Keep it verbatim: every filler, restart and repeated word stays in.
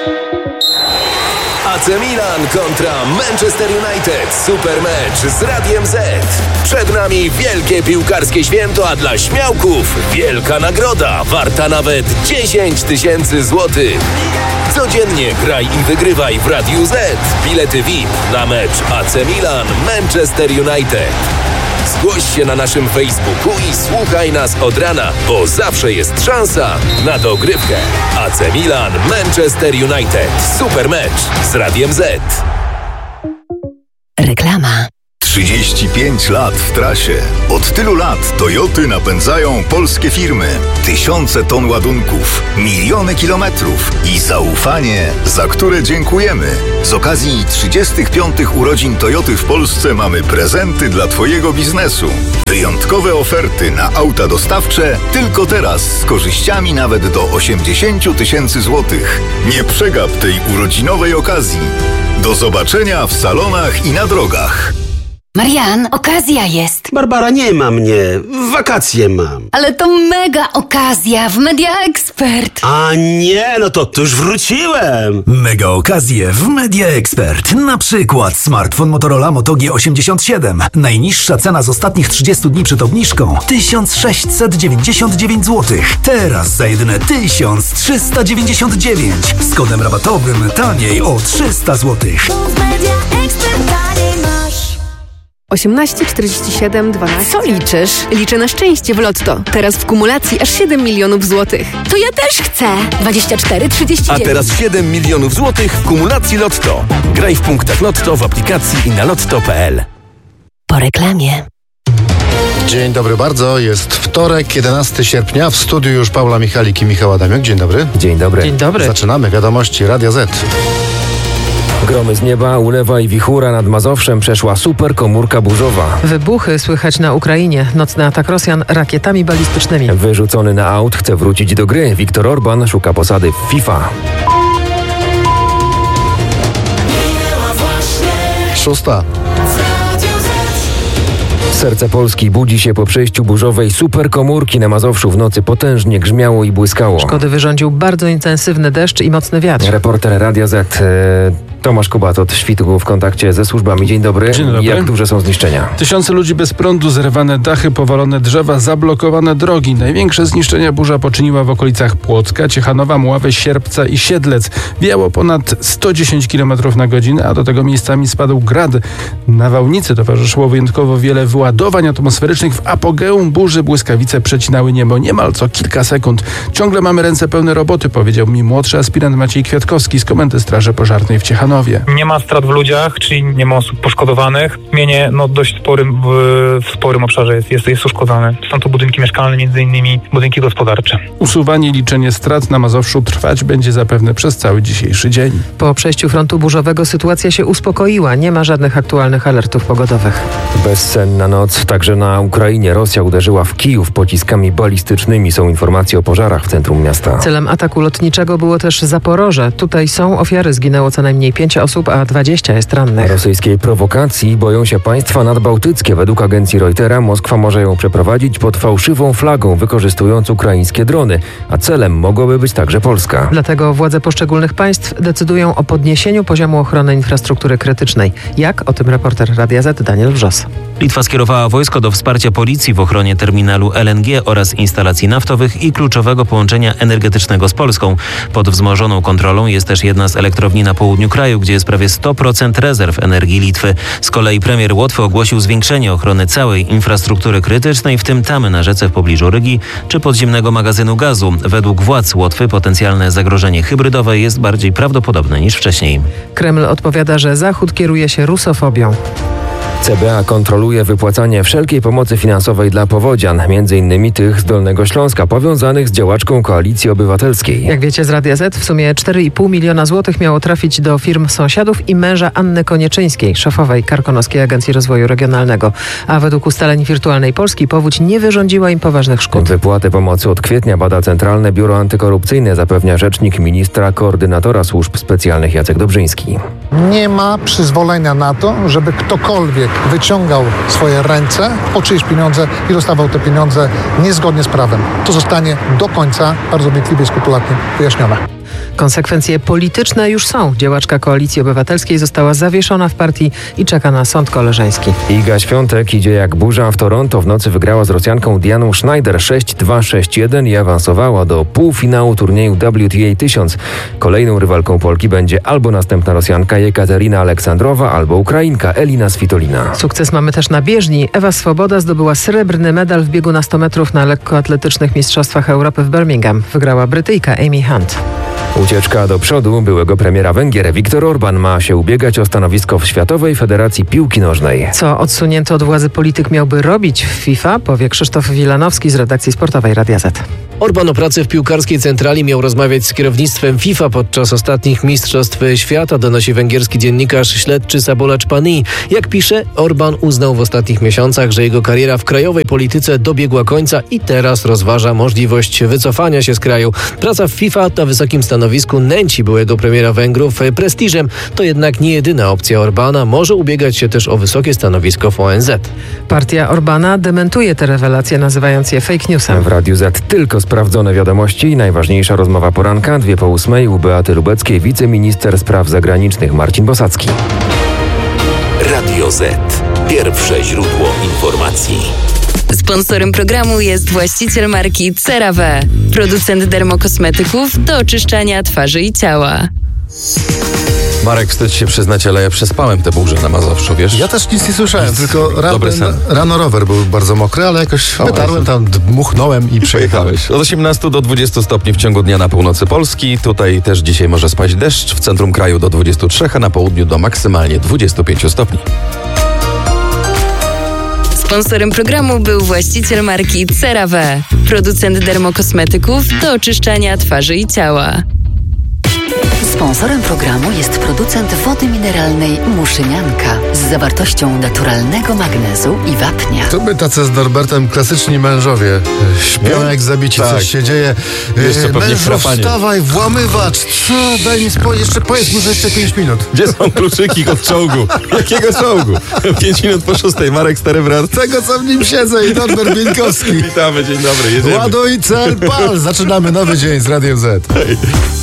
A C Milan kontra Manchester United. Super mecz z Radiem Z. Przed nami wielkie piłkarskie święto, a dla śmiałków wielka nagroda warta nawet dziesięć tysięcy złotych. Codziennie graj i wygrywaj w Radiu Z. Bilety V I P na mecz A C Milan Manchester United. Zgłoś się na naszym Facebooku i słuchaj nas od rana, bo zawsze jest szansa na dogrywkę. A C Milan Manchester United. Super mecz z Radiem Z. Reklama. trzydzieści pięć lat w trasie. Od tylu lat Toyoty napędzają polskie firmy. Tysiące ton ładunków, miliony kilometrów i zaufanie, za które dziękujemy. Z okazji trzydziestych piątych urodzin Toyoty w Polsce mamy prezenty dla Twojego biznesu. Wyjątkowe oferty na auta dostawcze tylko teraz z korzyściami nawet do osiemdziesiąt tysięcy złotych. Nie przegap tej urodzinowej okazji. Do zobaczenia w salonach i na drogach. Marian, okazja jest. Barbara, nie ma mnie. Wakacje mam. Ale to mega okazja w Media Expert. A nie, no to, to już wróciłem. Mega okazje w Media Expert. Na przykład smartfon Motorola Moto G osiemdziesiąt siedem. Najniższa cena z ostatnich trzydziestu dni przed obniżką tysiąc sześćset dziewięćdziesiąt dziewięć złotych. Teraz za jedyne tysiąc trzysta dziewięćdziesiąt dziewięć. Z kodem rabatowym taniej o trzysta złotych. osiemnaście czterdzieści siedem dwanaście. Co liczysz? Liczę na szczęście w Lotto. Teraz w kumulacji aż siedem milionów złotych. To ja też chcę. dwadzieścia cztery trzydzieści dziewięć. A teraz siedem milionów złotych w kumulacji Lotto. Graj w punktach Lotto w aplikacji i na lotto kropka p l. Po reklamie. Dzień dobry bardzo. Jest wtorek, jedenastego sierpnia. W studiu już Paula Michalik i Michał Adamiak. Dzień dobry. Dzień dobry. Dzień dobry. Zaczynamy wiadomości Radia Z. Gromy z nieba, ulewa i wichura nad Mazowszem przeszła superkomórka burzowa. Wybuchy słychać na Ukrainie. Nocny atak Rosjan rakietami balistycznymi. Wyrzucony na aut chce wrócić do gry. Viktor Orban szuka posady w FIFA. Szósta. Serce Polski budzi się po przejściu burzowej superkomórki na Mazowszu. W nocy potężnie grzmiało i błyskało. Szkody wyrządził bardzo intensywny deszcz i mocny wiatr. Reporter Radia Z e, Tomasz Kubat od Świtu w kontakcie ze służbami. Dzień dobry. Dzień dobry. Jak duże są zniszczenia? Tysiące ludzi bez prądu, zrywane dachy, powalone drzewa, zablokowane drogi. Największe zniszczenia burza poczyniła w okolicach Płocka, Ciechanowa, Mławy, Sierpca i Siedlec. Wiało ponad sto dziesięć kilometrów na godzinę, a do tego miejscami spadł grad. Nawałnicy towarzyszyło wyjątkowo wiele wyładowań atmosferycznych. W apogeum burzy błyskawice przecinały niebo niemal co kilka sekund. Ciągle mamy ręce pełne roboty, powiedział mi młodszy aspirant Maciej Kwiatkowski z Komendy Straży Pożarnej w Ciechanowie. Nie ma strat w ludziach, czyli nie ma osób poszkodowanych. Mienie no, dość sporym, w, w sporym obszarze jest, jest, jest uszkodzone. Są to budynki mieszkalne, między innymi budynki gospodarcze. Usuwanie i liczenie strat na Mazowszu trwać będzie zapewne przez cały dzisiejszy dzień. Po przejściu frontu burzowego sytuacja się uspokoiła. Nie ma żadnych aktualnych alertów pogodowych. Bezsenna noc także na Ukrainie. Rosja uderzyła w Kijów pociskami balistycznymi. Są informacje o pożarach w centrum miasta. Celem ataku lotniczego było też Zaporoże. Tutaj są ofiary. Zginęło co najmniej pięć osób, a dwadzieścia jest rannych. Rosyjskiej prowokacji boją się państwa nadbałtyckie. Według agencji Reutera Moskwa może ją przeprowadzić pod fałszywą flagą, wykorzystując ukraińskie drony, a celem mogłaby być także Polska. Dlatego władze poszczególnych państw decydują o podniesieniu poziomu ochrony infrastruktury krytycznej. Jak? O tym reporter Radia Z Daniel Wrzos. Litwa skierowała wojsko do wsparcia policji w ochronie terminalu L N G oraz instalacji naftowych i kluczowego połączenia energetycznego z Polską. Pod wzmożoną kontrolą jest też jedna z elektrowni na południu kraju, gdzie jest prawie sto procent rezerw energii Litwy. Z kolei premier Łotwy ogłosił zwiększenie ochrony całej infrastruktury krytycznej, w tym tamy na rzece w pobliżu Rygi czy podziemnego magazynu gazu. Według władz Łotwy potencjalne zagrożenie hybrydowe jest bardziej prawdopodobne niż wcześniej. Kreml odpowiada, że Zachód kieruje się rusofobią. C B A kontroluje wypłacanie wszelkiej pomocy finansowej dla powodzian, między innymi tych z Dolnego Śląska, powiązanych z działaczką Koalicji Obywatelskiej. Jak wiecie z Radia Z, w sumie cztery i pół miliona złotych miało trafić do firm sąsiadów i męża Anny Konieczyńskiej, szefowej Karkonoskiej Agencji Rozwoju Regionalnego. A według ustaleń Wirtualnej Polski powódź nie wyrządziła im poważnych szkód. Wypłatę pomocy od kwietnia bada Centralne Biuro Antykorupcyjne, zapewnia rzecznik ministra koordynatora służb specjalnych Jacek Dobrzyński. Nie ma przyzwolenia na to, żeby ktokolwiek wyciągał swoje ręce po czyjeś pieniądze i dostawał te pieniądze niezgodnie z prawem. To zostanie do końca bardzo wnikliwie i skrupulatnie wyjaśnione. Konsekwencje polityczne już są. Działaczka Koalicji Obywatelskiej została zawieszona w partii i czeka na sąd koleżeński. Iga Świątek idzie jak burza. W Toronto w nocy wygrała z Rosjanką Dianą Schneider sześć dwa sześć jeden i awansowała do półfinału turnieju W T A tysiąc. Kolejną rywalką Polki będzie albo następna Rosjanka Jekaterina Aleksandrowa, albo Ukrainka Elina Svitolina. Sukces mamy też na bieżni. Ewa Swoboda zdobyła srebrny medal w biegu na sto metrów na lekkoatletycznych mistrzostwach Europy w Birmingham. Wygrała Brytyjka Amy Hunt. Ucieczka do przodu byłego premiera Węgier Viktor Orban ma się ubiegać o stanowisko w Światowej Federacji Piłki Nożnej. Co odsunięty od władzy polityk miałby robić w FIFA, powie Krzysztof Wilanowski z redakcji sportowej Radia Z. Orban o pracy w piłkarskiej centrali miał rozmawiać z kierownictwem FIFA podczas ostatnich Mistrzostw Świata, donosi węgierski dziennikarz śledczy Szabolcs Pani. Jak pisze, Orban uznał w ostatnich miesiącach, że jego kariera w krajowej polityce dobiegła końca i teraz rozważa możliwość wycofania się z kraju. Praca w FIFA na wysokim stanowisku nęci byłego premiera Węgrów prestiżem. To jednak nie jedyna opcja Orbana. Może ubiegać się też o wysokie stanowisko w O N Z. Partia Orbana dementuje te rewelacje, nazywając je fake newsem. W Radiu Z tylko sprawdzone wiadomości. Najważniejsza rozmowa poranka, dwie po ósmej u Beaty Lubeckiej, wiceminister spraw zagranicznych Marcin Bosacki. Radio Z. Pierwsze źródło informacji. Sponsorem programu jest właściciel marki CeraVe, producent dermokosmetyków do oczyszczania twarzy i ciała. Marek, wstyd się przyznać, ale ja przespałem tę burzę na Mazowszu, wiesz? Ja też nic nie słyszałem, Nic. tylko rano, Dobry sen. rano rower był bardzo mokry, ale jakoś O, wytarłem tam, dmuchnąłem i przejechałem. Od osiemnastu do dwudziestu stopni w ciągu dnia na północy Polski. Tutaj też dzisiaj może spaść deszcz. W centrum kraju do dwudziestu trzech, a na południu do maksymalnie dwudziestu pięciu stopni. Sponsorem programu był właściciel marki CeraVe, producent dermokosmetyków do oczyszczania twarzy i ciała. Sponsorem programu jest producent wody mineralnej Muszynianka z zawartością naturalnego magnezu i wapnia. To my tacy z Norbertem klasyczni mężowie. Śpią jak zabici, Tak. coś się dzieje. Jeszcze pewnie Mężu, chrapanie. wstawaj, włamywacz. Co? Daj mi spokój, jeszcze powiedz mu, że jeszcze pięć minut. Gdzie są kluczyki od czołgu? Jakiego czołgu? Pięć minut po szóstej. Marek, stary brat. Tego, co w nim siedzę i Norbert Bieńkowski. Witamy, dzień dobry, jedziemy. Ładuj, cel, pal. Zaczynamy nowy dzień z Radiem Z. Hej.